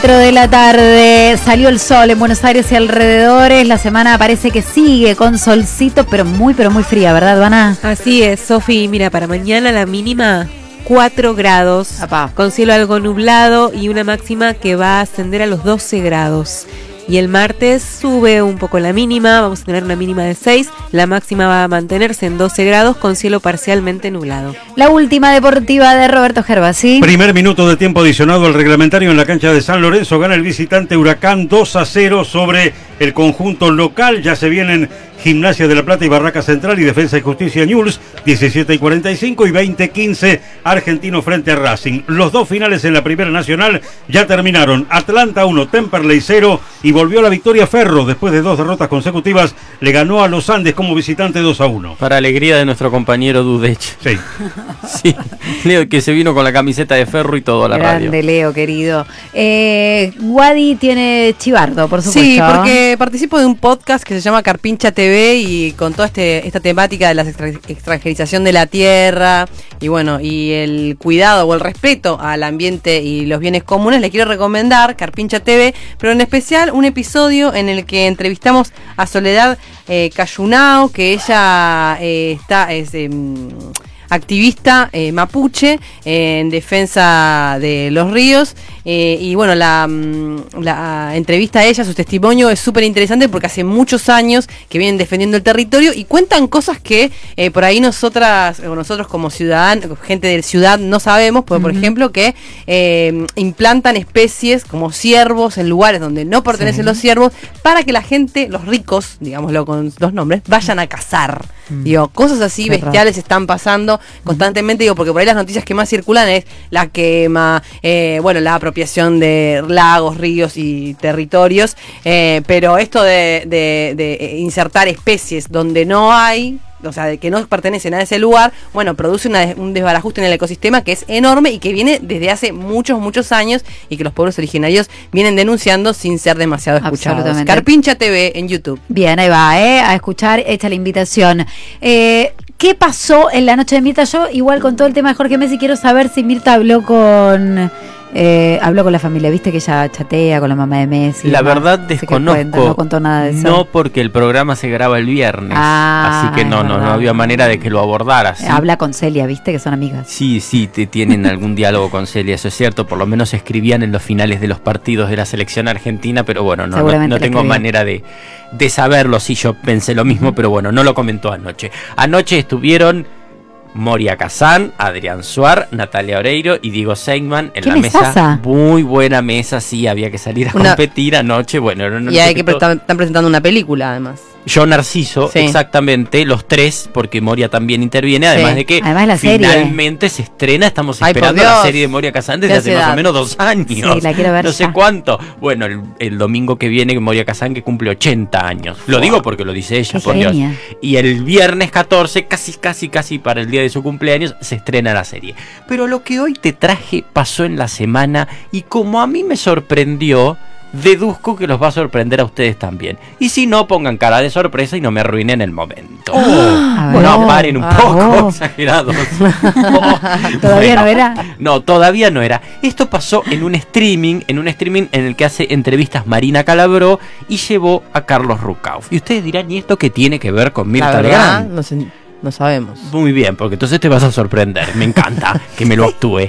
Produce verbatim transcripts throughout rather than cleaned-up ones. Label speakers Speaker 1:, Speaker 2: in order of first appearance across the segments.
Speaker 1: cuatro de la tarde, salió el sol en Buenos Aires y alrededores. La semana parece que sigue con solcito, pero muy, pero muy fría, ¿verdad, Duana?
Speaker 2: Así es, Sofi. Mira, para mañana la mínima cuatro grados,
Speaker 1: Apá.
Speaker 2: con cielo algo nublado y una máxima que va a ascender a los doce grados. Y el martes sube un poco la mínima, vamos a tener una mínima de seis, la máxima va a mantenerse en doce grados con cielo parcialmente nublado.
Speaker 1: La última deportiva de Roberto Gervasi.
Speaker 3: Primer minuto de tiempo adicionado al reglamentario en la cancha de San Lorenzo. Gana el visitante Huracán dos a cero sobre el conjunto local. Ya se vienen Gimnasia de la Plata y Barraca Central y Defensa y Justicia Newell's, diecisiete y cuarenta y cinco y veinte quince Argentino frente a Racing. Los dos finales en la Primera Nacional ya terminaron. Atlanta uno, Temperley cero y volvió la victoria Ferro. Después de dos derrotas consecutivas, le ganó a los Andes como visitante dos a uno.
Speaker 4: Para alegría de nuestro compañero Dudech.
Speaker 3: Sí.
Speaker 4: Sí, Leo, que se vino con la camiseta de Ferro y todo a la
Speaker 1: Grande,
Speaker 4: radio.
Speaker 1: Leo, querido. Eh, Wadi tiene chivardo, por supuesto.
Speaker 2: Sí, porque participo de un podcast que se llama Carpincha T V y con toda este, esta temática de la extra, extranjerización de la tierra y bueno, y el cuidado o el respeto al ambiente y los bienes comunes, le quiero recomendar Carpincha T V, pero en especial un episodio en el que entrevistamos a Soledad eh, Cayunao, que ella eh, está es eh, activista eh, mapuche eh, en defensa de los ríos eh, y bueno, la, la entrevista a ella, su testimonio es súper interesante porque hace muchos años que vienen defendiendo el territorio y cuentan cosas que eh, por ahí nosotras o nosotros como ciudadanos, gente de ciudad no sabemos, porque, uh-huh. por ejemplo que eh, implantan especies como ciervos en lugares donde no pertenecen sí. los ciervos para que la gente, los ricos, digámoslo con los nombres, vayan a cazar. Mm. Digo, cosas así Qué bestiales raro. Están pasando constantemente, digo, porque por ahí las noticias que más circulan es la quema, eh, bueno, la apropiación de lagos, ríos y territorios, eh, pero esto de, de, de insertar especies donde no hay, o sea, de que no pertenecen a ese lugar, bueno, produce una, un desbarajuste en el ecosistema que es enorme y que viene desde hace muchos, muchos años y que los pueblos originarios vienen denunciando sin ser demasiado escuchados. Carpincha T V en YouTube.
Speaker 1: Bien, ahí va, ¿eh? A escuchar, hecha la invitación. Eh, ¿Qué pasó en la noche de Mirta? Yo, igual con todo el tema de Jorge Messi, quiero saber si Mirta habló con... Eh, habló con la familia, viste que ella chatea con la mamá de Messi.
Speaker 4: La demás. verdad desconozco. Cuenta,
Speaker 1: no contó nada de eso.
Speaker 4: No, porque el programa se graba el viernes.
Speaker 1: Ah,
Speaker 4: así que no, no, no había manera de que lo abordara. ¿Sí?
Speaker 1: Habla con Celia, viste que son amigas.
Speaker 4: Sí, sí, te tienen algún diálogo con Celia, eso es cierto. Por lo menos escribían en los finales de los partidos de la selección argentina, pero bueno, no, no, no tengo manera de, de saberlo. Sí, yo pensé lo mismo, uh-huh. pero bueno, no lo comentó anoche. Anoche estuvieron Moria Kazan, Adrián Suar, Natalia Oreiro y Diego Seigman en la mesa. Muy buena mesa, sí, había que salir a una... competir anoche. Bueno, no, no
Speaker 2: y hay que pre- están presentando una película además.
Speaker 4: Yo Narciso, sí. exactamente, los tres, porque Moria también interviene, además sí. de que
Speaker 1: además la
Speaker 4: finalmente serie. se estrena, estamos
Speaker 2: Ay,
Speaker 4: esperando la serie de Moria Kazan desde hace edad? más o menos dos años.
Speaker 1: Sí, la quiero ver
Speaker 4: no
Speaker 1: ya.
Speaker 4: sé cuánto. Bueno, el, el domingo que viene Moria Kazan que cumple ochenta años. Lo wow. digo porque lo dice ella,
Speaker 1: Qué
Speaker 4: por
Speaker 1: genia.
Speaker 4: Dios. Y el viernes catorce, casi, casi, casi para el día de su cumpleaños, se estrena la serie. Pero lo que hoy te traje pasó en la semana y como a mí me sorprendió, deduzco que los va a sorprender a ustedes también. Y si no, pongan cara de sorpresa y no me arruinen el momento.
Speaker 1: Oh,
Speaker 4: no, no, paren un poco, oh. exagerados.
Speaker 1: Oh, ¿Todavía bueno, no era?
Speaker 4: No, todavía no era. Esto pasó en un streaming, en un streaming en el que hace entrevistas Marina Calabró y llevó a Carlos Rucauf. Y ustedes dirán, ¿y esto qué tiene que ver con Mirta Legrand?
Speaker 2: No sé, no sabemos.
Speaker 4: Muy bien, porque entonces te vas a sorprender. Me encanta que me lo actúe.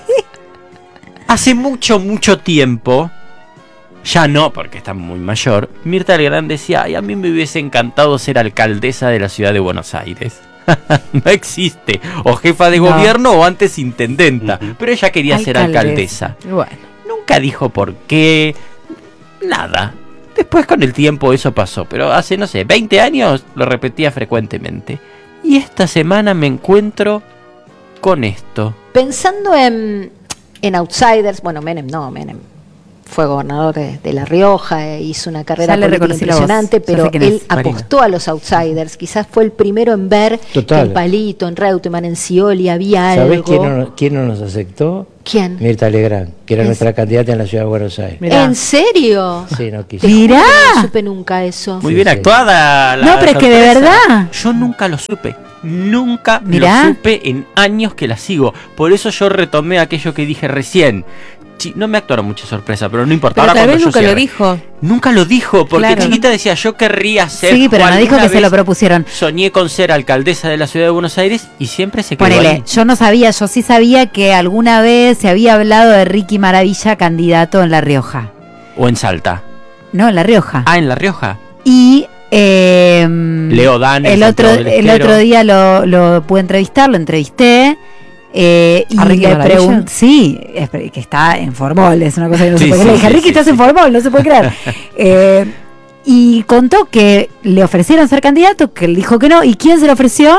Speaker 4: Hace mucho, mucho tiempo... Ya no, porque está muy mayor. Mirta Legrand decía, ay, a mí me hubiese encantado ser alcaldesa de la ciudad de Buenos Aires. No existe. O jefa de no. gobierno o antes intendenta. Uh-huh. Pero ella quería Alcaldesa. ser alcaldesa.
Speaker 2: Bueno.
Speaker 4: Nunca dijo por qué. Nada. Después con el tiempo eso pasó. Pero hace, no sé, veinte años lo repetía frecuentemente. Y esta semana me encuentro con esto.
Speaker 5: Pensando en, en outsiders. Bueno, Menem no, Menem fue gobernador de, de La Rioja, eh, hizo una carrera política impresionante, pero él apostó a los outsiders. Quizás fue el primero en ver
Speaker 6: Total.
Speaker 5: que en Palito, en Reutemann, en Scioli había algo.
Speaker 6: ¿Sabés quién no, quién no nos aceptó?
Speaker 5: ¿Quién?
Speaker 6: Mirta Legrand, que era nuestra candidata en la ciudad de Buenos Aires.
Speaker 5: Mirá. ¿En serio?
Speaker 6: Sí, no quiso.
Speaker 1: Mirá.
Speaker 5: No supe nunca eso.
Speaker 4: Muy
Speaker 6: sí,
Speaker 4: bien
Speaker 6: sí.
Speaker 4: actuada. La
Speaker 1: no, pero es que de verdad.
Speaker 4: Yo nunca lo supe. Nunca
Speaker 1: Mirá.
Speaker 4: lo supe en años que la sigo. Por eso yo retomé aquello que dije recién. no me actuaron mucha sorpresa, pero no importa.
Speaker 2: Pero
Speaker 4: Ahora
Speaker 2: tal vez nunca
Speaker 4: cierre,
Speaker 2: lo dijo.
Speaker 4: Nunca lo dijo, porque
Speaker 2: claro.
Speaker 4: chiquita decía, yo querría ser.
Speaker 1: Sí, pero no dijo que se lo propusieron.
Speaker 4: Soñé con ser alcaldesa de la ciudad de Buenos Aires y siempre se quedó
Speaker 1: Ponele,
Speaker 4: ahí.
Speaker 1: yo no sabía, yo sí sabía que alguna vez se había hablado de Ricky Maravilla candidato en La Rioja.
Speaker 4: O en Salta.
Speaker 1: No, en La Rioja.
Speaker 4: Ah, en La Rioja.
Speaker 1: Y eh,
Speaker 4: Leo Dan,
Speaker 1: el otro, el otro día lo, lo pude entrevistar, lo entrevisté. Eh, y le pregunté, sí, es, que está en Formol, es una cosa que no sí, se puede sí, creer. Le dije, sí, Ricky, sí, estás sí. en Formol, no se puede creer. eh, y contó que le ofrecieron ser candidato, que él dijo que no. ¿Y quién se lo ofreció?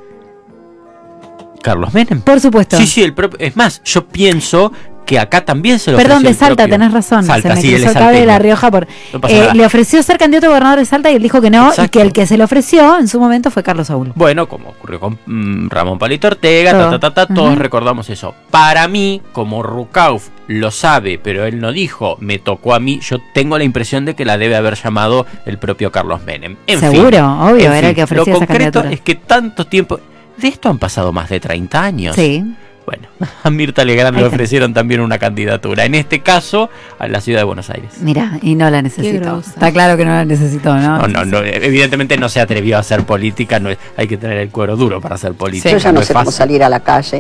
Speaker 4: Carlos Menem.
Speaker 1: Por supuesto.
Speaker 4: Sí, sí, el propio. Es más, yo pienso que acá también se lo
Speaker 1: Perdón,
Speaker 4: ofreció
Speaker 1: de Salta,
Speaker 4: propio.
Speaker 1: tenés razón.
Speaker 4: Salta,
Speaker 1: se me
Speaker 4: sí,
Speaker 1: cruzó el cable de La Rioja. Por,
Speaker 4: no
Speaker 1: eh, le ofreció ser candidato a gobernador de Salta y él dijo que no. Exacto. Y que el que se le ofreció en su momento fue Carlos Saúl.
Speaker 4: Bueno, como ocurrió con mmm, Ramón Palito Ortega, ta, ta, ta, ta, uh-huh. todos recordamos eso. Para mí, como Rucauf lo sabe, pero él no dijo, me tocó a mí, yo tengo la impresión de que la debe haber llamado el propio Carlos Menem. En
Speaker 1: Seguro,
Speaker 4: fin,
Speaker 1: obvio,
Speaker 4: en
Speaker 1: era
Speaker 4: fin,
Speaker 1: el que ofrecía
Speaker 4: esa
Speaker 1: candidatura.
Speaker 4: Lo concreto es que tanto tiempo... De esto han pasado más de treinta años.
Speaker 1: Sí.
Speaker 4: Bueno, a Mirta Legrand le ofrecieron también una candidatura, en este caso a la ciudad de Buenos Aires.
Speaker 1: Mira, y no la necesitó. Está claro que no la necesitó, ¿no?
Speaker 4: No, no, no, evidentemente no se atrevió a hacer política, no es, hay que tener el cuero duro para hacer política.
Speaker 5: Sí, yo ya no,
Speaker 4: no
Speaker 5: sé cómo salir a la calle.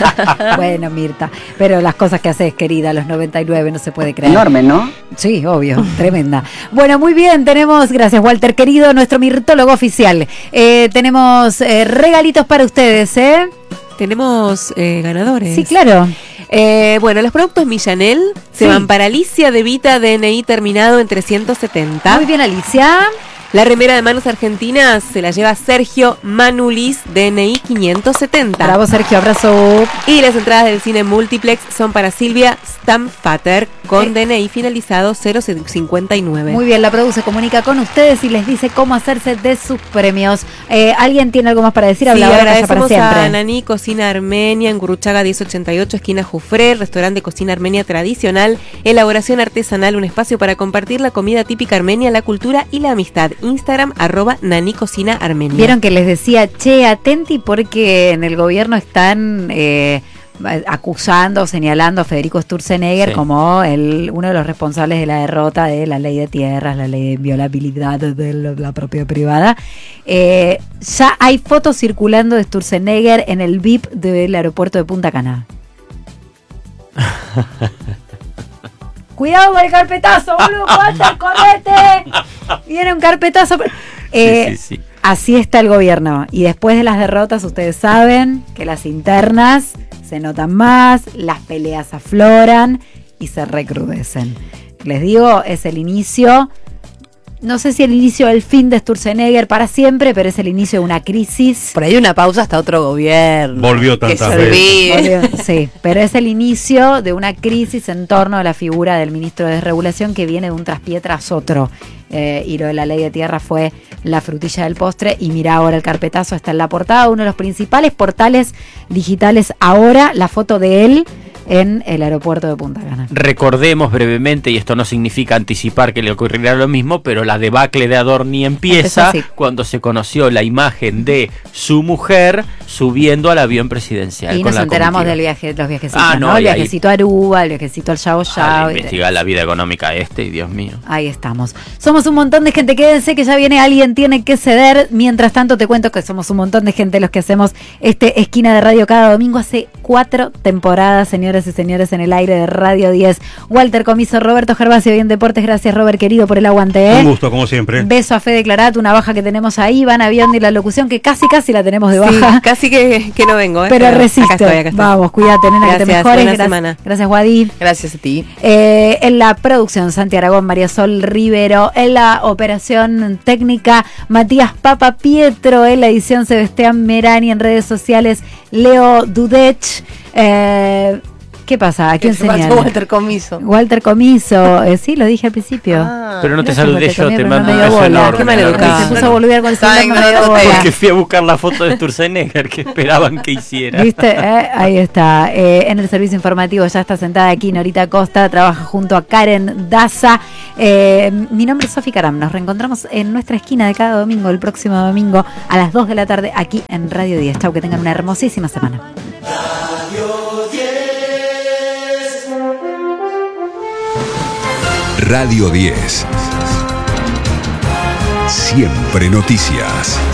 Speaker 1: Bueno, Mirta, pero las cosas que haces, querida, a los noventa y nueve no se puede creer.
Speaker 5: Enorme, ¿no?
Speaker 1: Sí, obvio, tremenda. Bueno, muy bien, tenemos, gracias Walter, querido, nuestro mirtólogo oficial. Eh, tenemos eh, regalitos para ustedes, ¿eh?
Speaker 2: Tenemos eh, ganadores.
Speaker 1: Sí, claro.
Speaker 2: Eh, bueno, los productos Millanel se sí. van para Alicia de Vita, D N I terminado en trescientos setenta.
Speaker 1: Muy bien, Alicia.
Speaker 2: La remera de Manos Argentinas se la lleva Sergio Manulis, D N I quinientos setenta.
Speaker 1: Bravo, Sergio, abrazo.
Speaker 2: Y las entradas del cine Multiplex son para Silvia Stampfatter con eh. D N I finalizado cero cincuenta y nueve.
Speaker 1: Muy bien, la Produ se comunica con ustedes y les dice cómo hacerse de sus premios. Eh, ¿Alguien tiene algo más para decir?
Speaker 2: Sí, agradecemos para a Nani Cocina Armenia en Gurruchaga diez ochenta y ocho, esquina Jufré, restaurante de cocina armenia tradicional, elaboración artesanal, un espacio para compartir la comida típica armenia, la cultura y la amistad. Instagram, arroba Nani Cocina Armenia.
Speaker 1: Vieron que les decía, che, atenti porque en el gobierno están eh, acusando, señalando a Federico Sturzenegger sí. como el, uno de los responsables de la derrota de la ley de tierras, la ley de inviolabilidad de la propiedad privada. Eh, ya hay fotos circulando de Sturzenegger en el V I P del aeropuerto de Punta Cana. Cuidado con el carpetazo, boludo, Walter, correte. Viene un carpetazo. Eh, sí, sí, sí. Así está el gobierno. Y después de las derrotas, ustedes saben que las internas se notan más, las peleas afloran y se recrudecen. Les digo, es el inicio, no sé si el inicio del fin de Sturzenegger para siempre, pero es el inicio de una crisis.
Speaker 2: Por ahí una pausa hasta otro gobierno.
Speaker 3: Volvió tantas veces.
Speaker 1: Sí, pero es el inicio de una crisis en torno a la figura del ministro de Desregulación que viene de un traspié tras otro. Eh, y lo de la ley de tierra fue la frutilla del postre. Y mira ahora el carpetazo, está en la portada, uno de los principales portales digitales ahora, la foto de él en el aeropuerto de Punta Cana.
Speaker 4: Recordemos brevemente, y esto no significa anticipar que le ocurrirá lo mismo, pero la debacle de Adorni empieza cuando se conoció la imagen de su mujer subiendo al avión presidencial.
Speaker 1: Y
Speaker 4: con
Speaker 1: nos
Speaker 4: la
Speaker 1: enteramos
Speaker 4: comitiva.
Speaker 1: del viaje, los viajecitos,
Speaker 4: ah, no,
Speaker 1: ¿no? El
Speaker 4: ahí,
Speaker 1: viajecito a Aruba, el viajecito al Yao Yao.
Speaker 4: Al investigar la vida económica este, y Dios mío.
Speaker 1: Ahí estamos. Somos un montón de gente, quédense que ya viene alguien, tiene que ceder. Mientras tanto te cuento que somos un montón de gente los que hacemos este Esquina de Radio cada domingo hace cuatro temporadas, señoras y señores, en el aire de Radio diez. Walter Comiso, Roberto Gervasio, bien Deportes, gracias Robert, querido, por el aguante. ¿eh?
Speaker 3: Un gusto, como siempre.
Speaker 1: Beso a Fede Clarat, una baja que tenemos ahí, Van Avión y la locución que casi casi la tenemos de baja.
Speaker 2: Sí, casi que, que no vengo, ¿eh?
Speaker 1: Pero, pero resiste.
Speaker 2: Acá estoy, acá estoy.
Speaker 1: Vamos, cuídate, nena,
Speaker 2: gracias,
Speaker 1: que te mejores.
Speaker 2: Buena
Speaker 1: Gracias,
Speaker 2: semana.
Speaker 1: Gracias, Guadi.
Speaker 2: Gracias a ti.
Speaker 1: Eh, en la producción, Santi Aragón, María Sol Rivero. En la operación técnica, Matías Papa Pietro. En la edición, Sebastián Merani. En redes sociales, Leo Dudech. Eh, ¿Qué pasa? ¿A quién señala?
Speaker 2: Walter Comiso.
Speaker 1: Walter Comiso, eh, sí, lo dije al principio.
Speaker 4: Ah, pero no te saludé yo, te mando un
Speaker 1: beso
Speaker 4: beso
Speaker 1: enorme.
Speaker 2: Qué maleducado.
Speaker 1: Se puso a volver con el celular, no me dio bola.
Speaker 4: Porque fui a buscar la foto de Sturzenegger que esperaban que hiciera.
Speaker 1: ¿Viste? Eh, ahí está. Eh, en el servicio informativo ya está sentada aquí Norita Costa, trabaja junto a Karen Daza. Eh, mi nombre es Sofi Caram. Nos reencontramos en nuestra esquina de cada domingo, el próximo domingo a las dos de la tarde aquí en Radio diez. Chau, que tengan una hermosísima semana. Radio diez.
Speaker 7: Radio diez. Siempre noticias.